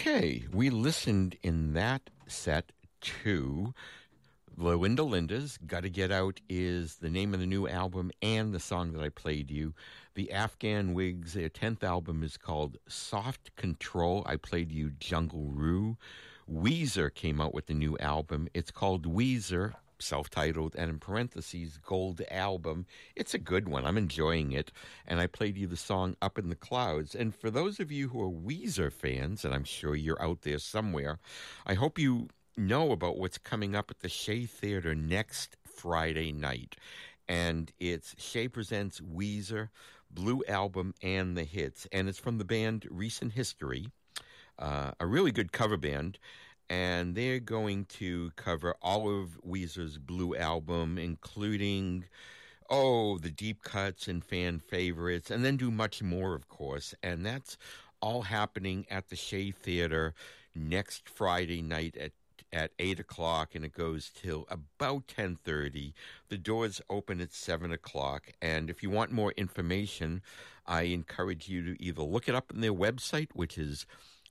Okay, we listened in that set to Linda Linda's Gotta Get Out is the name of the new album and the song that I played you. The Afghan Wigs, their 10th album is called Soft Control. I played you Jungle Roo. Weezer came out with the new album. It's called Weezer, self-titled, and in parentheses, Gold Album. It's a good one. I'm enjoying it. And I played you the song Up in the Clouds. And for those of you who are Weezer fans, and I'm sure you're out there somewhere, I hope you know about what's coming up at the Shea Theater next Friday night. And it's Shea Presents Weezer, Blue Album, and the Hits. And it's from the band Recent History, a really good cover band. And they're going to cover all of Weezer's Blue Album, including, the deep cuts and fan favorites, and then do much more, of course. And that's all happening at the Shea Theater next Friday night at 8 o'clock, and it goes till about 10:30. The doors open at 7 o'clock, and if you want more information, I encourage you to either look it up on their website, which is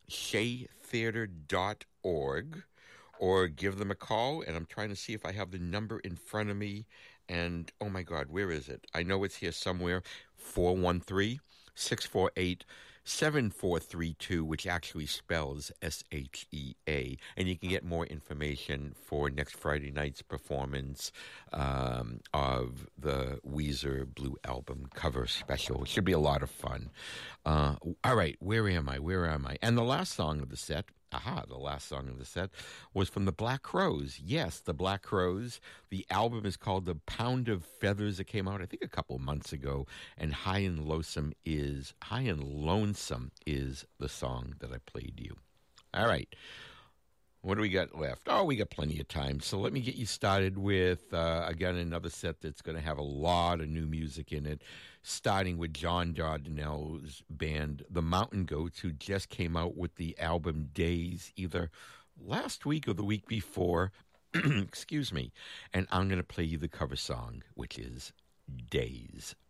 sheatheater.org, or give them a call, and I'm trying to see if I have the number in front of me, and oh my God, where is it? I know it's here somewhere, 413-648-7432, which actually spells SHEA, and you can get more information for next Friday night's performance of the Weezer Blue Album cover special. It should be a lot of fun. All right, where am I? And the last song of the set, was from the Black Crowes. Yes, the Black Crowes. The album is called The Pound of Feathers. It came out, I think, a couple months ago. And High and Lonesome is the song that I played you. All right. What do we got left? Oh, we got plenty of time. So let me get you started with, again, another set that's going to have a lot of new music in it, starting with John Dardanelle's band, The Mountain Goats, who just came out with the album Days, either last week or the week before. Excuse me. And I'm going to play you the cover song, which is Days.